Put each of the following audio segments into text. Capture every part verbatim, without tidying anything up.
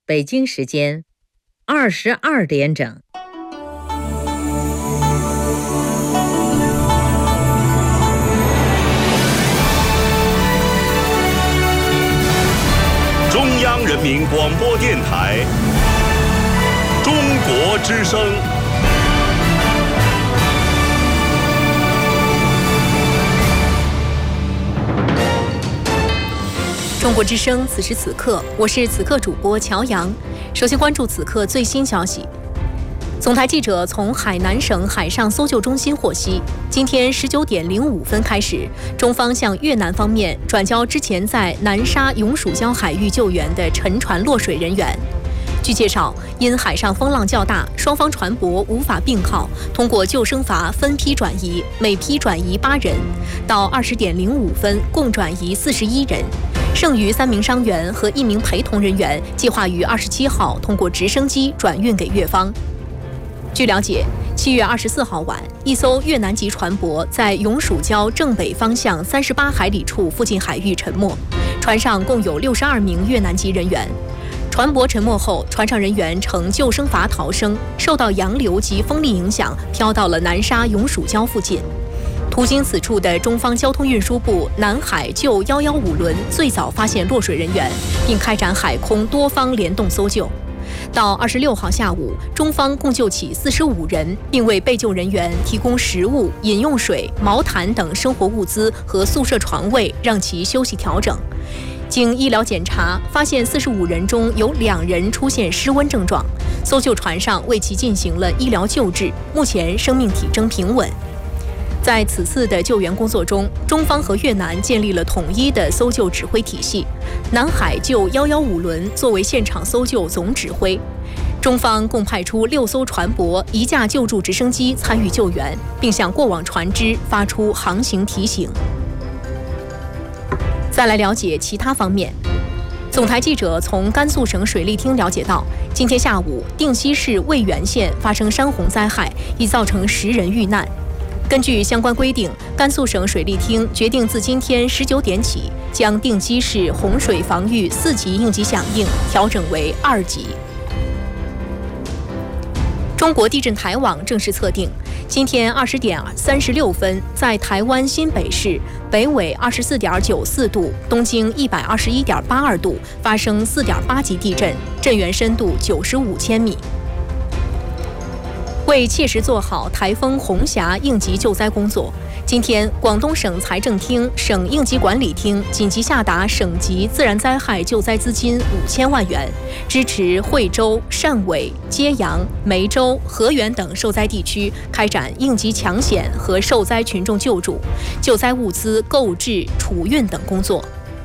北京时间二十二点整。 中央人民广播电台中国之声。 中国之声，此时此刻，我是此刻主播乔阳。首先关注此刻最新消息。总台记者从海南省海上搜救中心获悉，今天十九点零五分开始，中方向越南方面转交之前在南沙永暑礁海域救援的沉船落水人员。据介绍，因海上风浪较大，双方船舶无法并靠，通过救生筏分批转移，每批转移八人。到二十点零五分，共转移四十一人。剩余三名伤员和一名陪同人员计划于二十七号通过直升机转运给越方。据了解，七月二十四号晚，一艘越南籍船舶在永暑礁正北方向三十八海里处附近海域沉没，船上共有六十二名越南籍人员。船舶沉没后，船上人员乘救生筏逃生，受到洋流及风力影响，飘到了南沙永暑礁附近。途经此处的中方交通运输部南海救一一五轮最早发现落水人员，并开展海空多方联动搜救。到二十六号下午，中方共救起四十五人，并为被救人员提供食物、饮用水、毛毯等生活物资和宿舍床位，让其休息调整。经医疗检查，发现四十五人中有两人出现失温症状，搜救船上为其进行了医疗救治，目前生命体征平稳。在此次的救援工作中，中方和越南建立了统一的搜救指挥体系，南海救一一五轮作为现场搜救总指挥。中方共派出六艘船舶、一架救助直升机参与救援，并向过往船只发出航行提醒。再来了解其他方面。总台记者从甘肃省水利厅了解到，今天下午，定西市渭源县发生山洪灾害，已造成十人遇难。根据相关规定，甘肃省水利厅决定自今天十九点起，将定西市洪水防御四级应急响应调整为二级。中国地震台网正式测定，今天二十点三十六分，在台湾新北市北纬二十四点九四度、东经一百二十一点八二度发生四点八级地震，震源深度九十五千米。为切实做好台风红霞应急救灾工作，今天广东省财政厅、省应急管理厅紧急下达省级自然灾害救灾资金五千万元，支持惠州、汕尾、揭阳、梅州、河源等受灾地区开展应急抢险和受灾群众救助、救灾物资购置、储运等工作。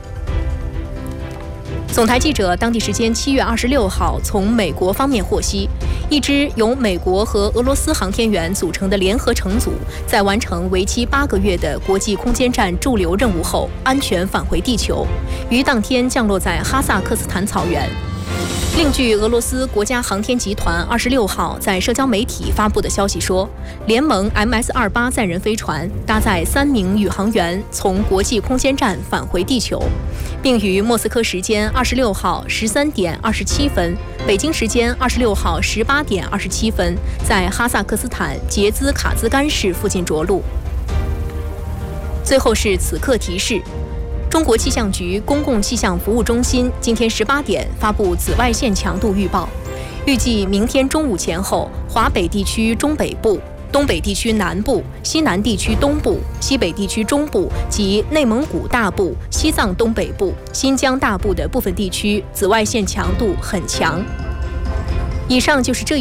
总台记者当地时间七月二十六号从美国方面获悉，一支由美国和俄罗斯航天员组成的联合乘组，在完成为期八个月的国际空间站驻留任务后，安全返回地球，于当天降落在哈萨克斯坦草原。另据俄罗斯国家航天集团二十六号在社交媒体发布的消息说，联盟 M S 二十八 载人飞船搭载三名宇航员从国际空间站返回地球，并于莫斯科时间二十六号十三点二十七分，北京时间二十六号十八点二十七分，在哈萨克斯坦杰兹卡兹干市附近着陆。最后是此刻提示。中国气象局公共气象服务中心今天十八点发布紫外线强度预报，预计明天中午前后，华北地区中北部、东北地区南部、西南地区东部、西北地区中部及内蒙古大部、西藏东北部、新疆大部的部分地区紫外线强度很强。以上就是这一